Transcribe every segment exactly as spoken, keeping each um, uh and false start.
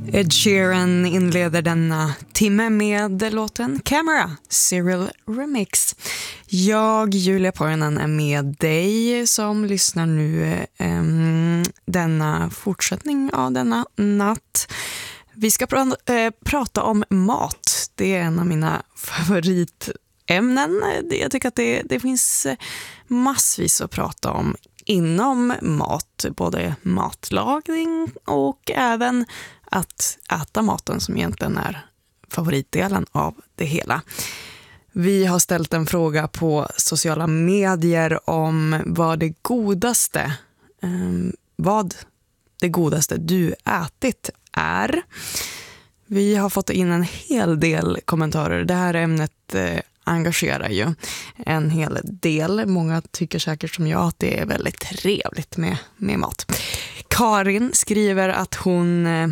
Ed Sheeran inleder denna timme med låten Camera, Cyril Remix. Jag, Julia Poiranen, är med dig som lyssnar nu um, denna fortsättning av denna natt. Vi ska pr- äh, prata om mat. Det är en av mina favoritämnen. Jag tycker att det, det finns massvis att prata om inom mat, både matlagning och även att äta maten, som egentligen är favoritdelen av det hela. Vi har ställt en fråga på sociala medier om vad det godaste, eh, vad det godaste du ätit är. Vi har fått in en hel del kommentarer. Det här ämnet eh, engagerar ju en hel del. Många tycker säkert som jag att det är väldigt trevligt med, med mat. Karin skriver att hon eh,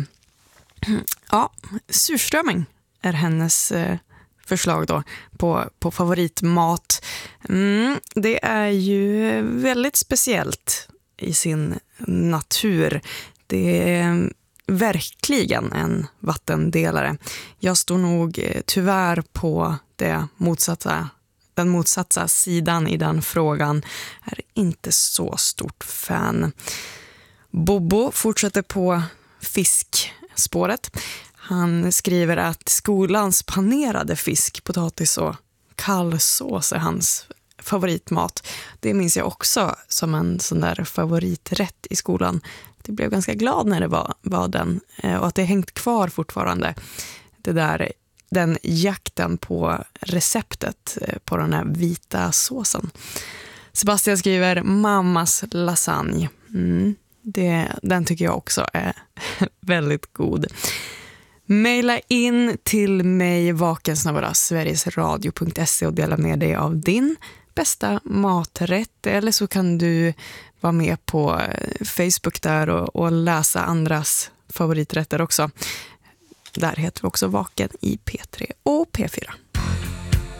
ja, surströmming är hennes eh, förslag då på, på favoritmat. Mm, det är ju väldigt speciellt i sin natur. Det är verkligen en vattendelare. Jag står nog eh, tyvärr på det motsatta, den motsatta sidan i den frågan. Är inte så stort fan. Bobo fortsätter på fiskspåret. Han skriver att skolans panerade fisk, potatis och kallsås är hans favoritmat. Det minns jag också som en sån där favoriträtt i skolan. Jag blev ganska glad när det var, var den, och att det hängt kvar fortfarande. Det där, den jakten på receptet på den här vita såsen. Sebastian skriver mammas lasagne. Mm. Det, den tycker jag också är väldigt god. Maila in till mig vakensnabbara sverigesradio punkt se och dela med dig av din bästa maträtt. Eller så kan du vara med på Facebook där och, och läsa andras favoriträtter också. Där heter vi också Vaken i P tre och P fyra.